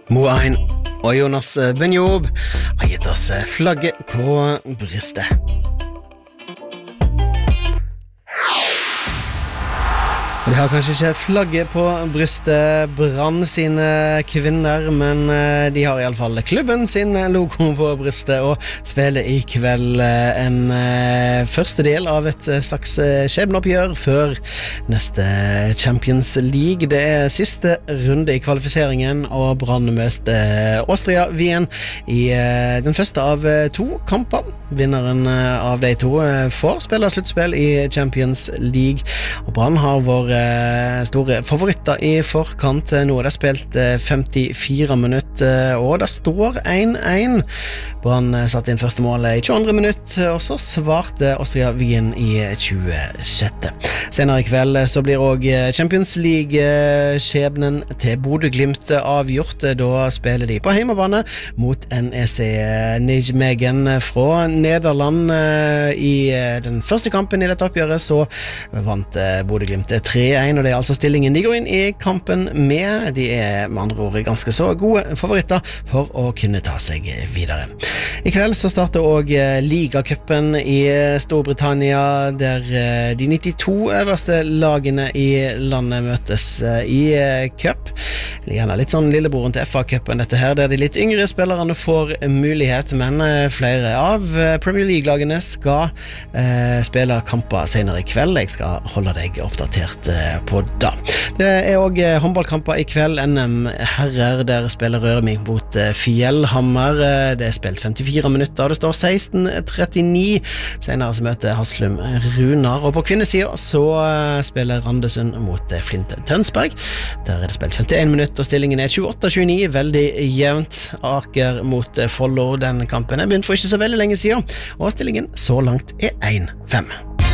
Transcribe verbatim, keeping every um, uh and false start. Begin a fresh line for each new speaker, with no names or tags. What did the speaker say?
Moain og Jonas Benjob har gitt oss flagget på brystet. De har kanskje ikke flagget på brystet Brann sine kvinner, men de har i alle fall klubben sin logo på brystet og spiller i kveld en første del av et slags skjebneoppgjør før neste Champions League. Det er siste runde i kvalifiseringen, og Brann møter Austria Wien i den første av to kamper. Vinneren av de to får spille sluttspill i Champions League, og Brann har vår store favoritter i forkant. Nå er det spilt femtifire minutter, og det står en en. Brann satte inn første målet i tjueandre minutt, og så svarte Austria Wien i tjuesjette. Senere i kveld så blir også Champions League-skjebnen til Bodø/Glimt avgjort. Da spiller de på hjemmebane mot N E C Nijmegen fra Nederland. I den første kampen i dette oppgjøret så vant Bodø/Glimt tre en, og det er altså stillingen de går inn i kampen med. De er med andre ord ganske så gode favoritter for å kunne ta seg videre. I kveld så starter også Ligacupen i Storbritannia, der de nittito øverste lagene i landet møtes i cup. Gjerne litt sånn lillebroren til F A-cupen dette her, der de litt yngre spillerne får mulighet, men flere av Premier League-lagene skal eh, spille kamper senere i kveld. Jeg skal holde deg oppdatert eh, på det. Det er også håndballkamper i kveld. N M herrer, der spiller Rørvik mot eh, Fjellhammer. Det er spilt femtifire minutter, og det står seksten trettini. Senere så møter Haslum Runar, og på kvinnesiden så spiller Randesund mot Flint Tønsberg. Der er det spilt femtien minutter, og stillingen er tjueåtte tjueni, veldig jevnt. Aker mot Follo, den kampen er begynt for ikke så veldig lenge siden, og stillingen så langt er en fem.